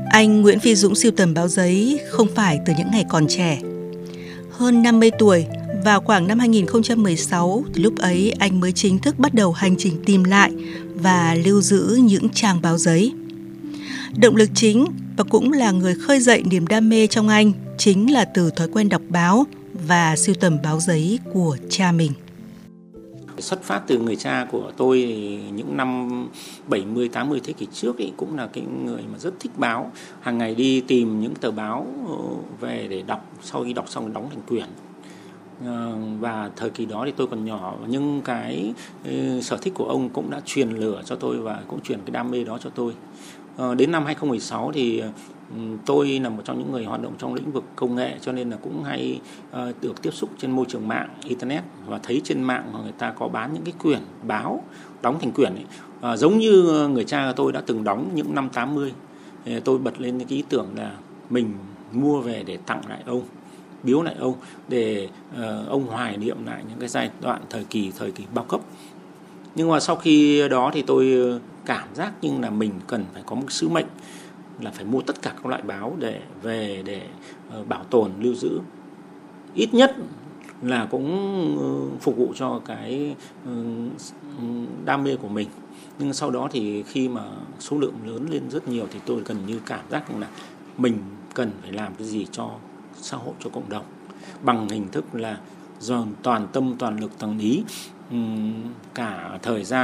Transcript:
Anh Nguyễn Phi Dũng sưu tầm báo giấy không phải từ những ngày còn trẻ. Hơn 50 tuổi, vào khoảng năm 2016, lúc ấy anh mới chính thức bắt đầu hành trình tìm lại và lưu giữ những trang báo giấy. Động lực chính và cũng là người khơi dậy niềm đam mê trong anh chính là từ thói quen đọc báo và sưu tầm báo giấy của cha mình. Xuất phát từ người cha của tôi những năm 70, 80 thế kỷ trước ấy, cũng là cái người mà rất thích báo. Hàng ngày đi tìm những tờ báo về để đọc, sau khi đọc xong đóng thành quyển. Và thời kỳ đó thì tôi còn nhỏ, nhưng cái sở thích của ông cũng đã truyền lửa cho tôi và cũng truyền cái đam mê đó cho tôi. Đến năm 2016 thì tôi là một trong những người hoạt động trong lĩnh vực công nghệ, cho nên là cũng hay được tiếp xúc trên môi trường mạng, internet, và thấy trên mạng người ta có bán những cái quyển báo đóng thành quyển ấy. Giống như người cha tôi đã từng đóng những năm 80. Tôi bật lên cái ý tưởng là mình mua về để tặng lại ông, biếu lại ông, để ông hoài niệm lại những cái giai đoạn thời kỳ bao cấp. Nhưng mà sau khi đó thì tôi cảm giác như là mình cần phải có một sứ mệnh là phải mua tất cả các loại báo để về để bảo tồn, lưu giữ, ít nhất là cũng phục vụ cho cái đam mê của mình. Nhưng sau đó thì khi mà số lượng lớn lên rất nhiều thì tôi gần như cảm giác là mình cần phải làm cái gì cho xã hội, cho cộng đồng, bằng hình thức là dồn toàn tâm toàn lực toàn ý cả thời gian